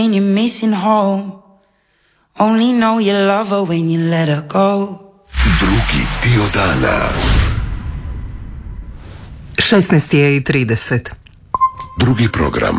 When you're missing home, only know you love her when you let her go. Drugi dio dana. 16:30. Drugi program.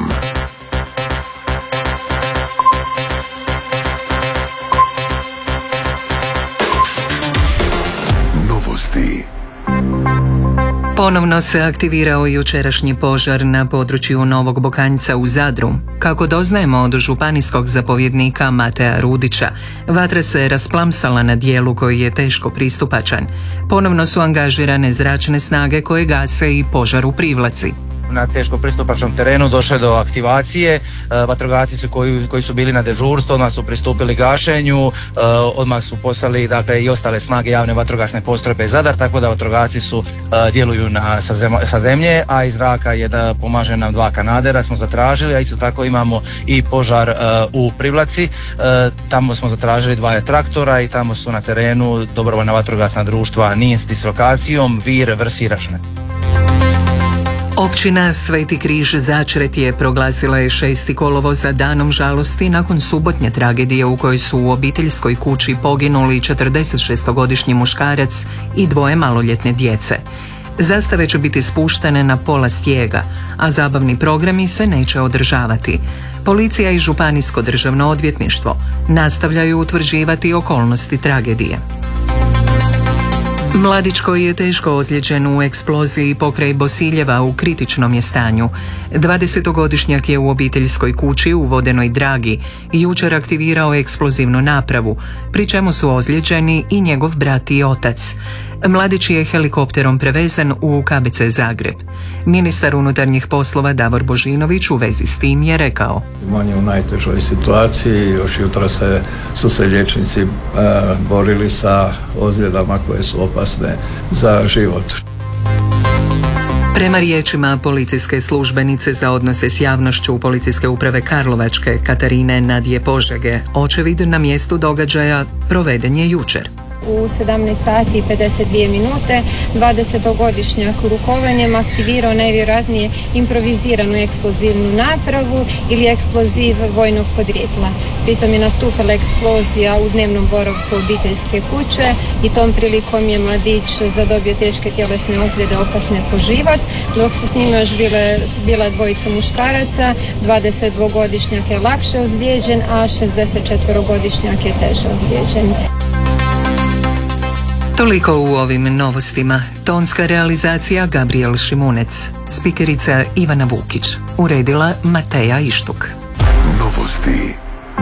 Novosti. Ponovno se aktivirao jučerašnji požar na području Novog Bokanjca u Zadru. Kako doznajemo od županijskog zapovjednika Mateja Rudića, vatra se rasplamsala na dijelu koji je teško pristupačan. Ponovno su angažirane zračne snage koje gase i požar u Privlaci. Na teško pristupačnom terenu došlo je do aktivacije, vatrogasci koji su bili na dežurstvu odmah su pristupili gašenju, odmah su poslali i ostale snage javne vatrogasne postrojbe Zadar, tako da vatrogasci djeluju sa zemlje, a iz zraka pomaže nam 2 kanadera smo zatražili, a isto tako imamo i požar u Privlaci, tamo smo zatražili 2 traktora i tamo su na terenu dobrovoljna vatrogasna društva NIN s dislokacijom Vir, Vrs i Rašne. Općina Sveti Križ Začret je proglasila 6. kolovoza danom žalosti nakon subotnje tragedije u kojoj su u obiteljskoj kući poginuli 46-godišnji muškarac i 2 maloljetne djece. Zastave će biti spuštene na pola stijega, a zabavni programi se neće održavati. Policija i Županijsko državno odvjetništvo nastavljaju utvrđivati okolnosti tragedije. Mladić koji je teško ozlijeđen u eksploziji pokraj Bosiljeva u kritičnom je stanju. 20-godišnjak je u obiteljskoj kući u Vodenoj Dragi jučer aktivirao eksplozivnu napravu, pri čemu su ozlijeđeni i njegov brat i otac. Mladić je helikopterom prevezen u KBC Zagreb. Ministar unutarnjih poslova Davor Božinović u vezi s tim je rekao: On je u najtežoj situaciji, još jutra su se liječnici borili sa ozljedama koje su opasne za život. Prema riječima policijske službenice za odnose s javnošću Policijske uprave Karlovačke Katarine Nadije Požege, očevid na mjestu događaja proveden je jučer. U 17 sati i 52 minute 20-godišnjak rukovanjem aktivirao najvjerojatnije improviziranu eksplozivnu napravu ili eksploziv vojnog podrijetla. Pritom je nastupila eksplozija u dnevnom boravku obiteljske kuće i tom prilikom je mladić zadobio teške tjelesne ozljede opasne po život, dok su s njima još bila 2 muškaraca, 22-godišnjak je lakše ozlijeđen, a 64-godišnjak je teže ozlijeđen. Toliko u ovim novostima. Tonska realizacija Gabriel Šimunec, spikerica Ivana Vukić, uredila Mateja Ištuk. Novosti.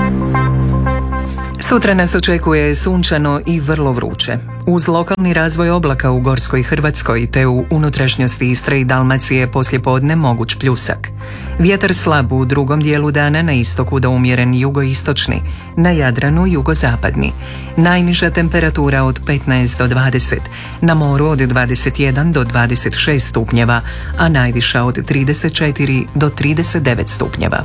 Sutra nas očekuje sunčano i vrlo vruće. Uz lokalni razvoj oblaka u Gorskoj Hrvatskoj te u unutrašnjosti Istre i Dalmacije poslijepodne moguć pljusak. Vjetar slab u drugom dijelu dana, na istoku do umjeren jugoistočni, na Jadranu jugozapadni. Najniža temperatura od 15 do 20, na moru od 21 do 26 stupnjeva, a najviša od 34 do 39 stupnjeva.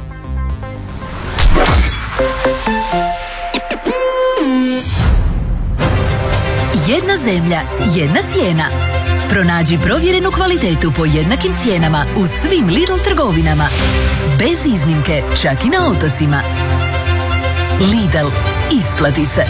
Jedna zemlja, jedna cijena. Pronađi provjerenu kvalitetu po jednakim cijenama u svim Lidl trgovinama. Bez iznimke, čak i na otocima. Lidl, isplati se.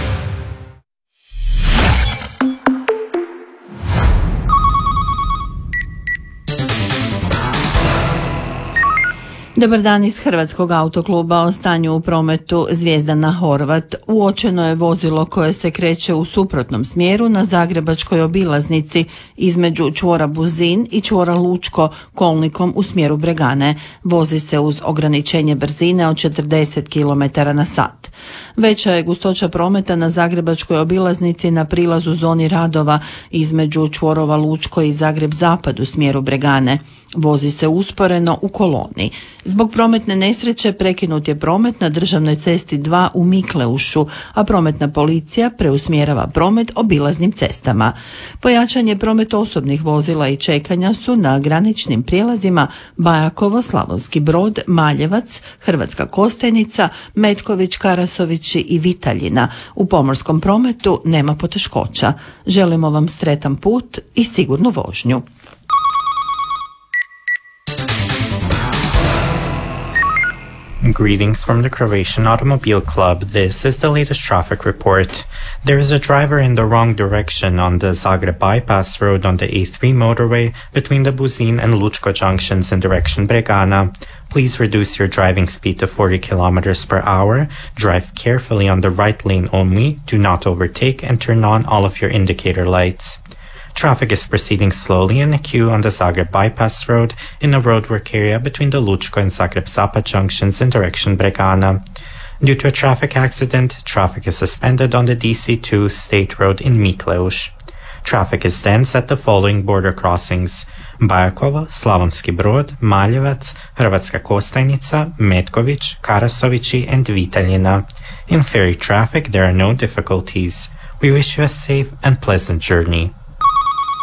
Dobar dan iz Hrvatskog autokluba. O stanju u prometu Zvijezdana Horvat. Uočeno je vozilo koje se kreće u suprotnom smjeru na zagrebačkoj obilaznici između čvora Buzin i čvora Lučko kolnikom u smjeru Bregane. Vozi se uz ograničenje brzine od 40 km/h. Veća je gustoća prometa na zagrebačkoj obilaznici na prilazu zoni radova između čvorova Lučko i Zagreb Zapad u smjeru Bregane. Vozi se usporeno u koloni. Zbog prometne nesreće prekinut je promet na državnoj cesti 2 u Mikleušu, a prometna policija preusmjerava promet obilaznim cestama. Pojačan je promet osobnih vozila i čekanja su na graničnim prijelazima Bajakovo, Slavonski Brod, Maljevac, Hrvatska Kostajnica, Metković, Karasovići i Vitaljina. U pomorskom prometu nema poteškoća. Želimo vam sretan put i sigurnu vožnju. Greetings from the Croatian Automobile Club. This is the latest traffic report. There is a driver in the wrong direction on the Zagreb bypass road on the A3 motorway between the Buzin and Lučko junctions in direction Bregana. Please reduce your driving speed to 40 km per hour. Drive carefully on the right lane only. Do not overtake and turn on all of your indicator lights. Traffic is proceeding slowly in a queue on the Zagreb bypass road in a roadwork area between the Lučko and Zagreb Zapad junctions in direction Bregana. Due to a traffic accident, traffic is suspended on the DC2 State Road in Mikleuš. Traffic is dense at the following border crossings: Bajakovo, Slavonski Brod, Maljevac, Hrvatska Kostajnica, Metković, Karasovići and Vitaljina. In ferry traffic there are no difficulties. We wish you a safe and pleasant journey.